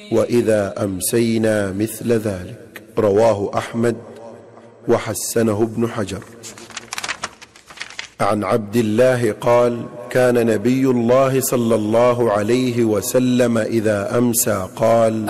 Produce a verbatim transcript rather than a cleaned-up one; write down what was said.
وإذا أمسينا مثل ذلك. رواه أحمد وحسنه ابن حجر. عن عبد الله قال: كان نبي الله صلى الله عليه وسلم إذا أمسى قال: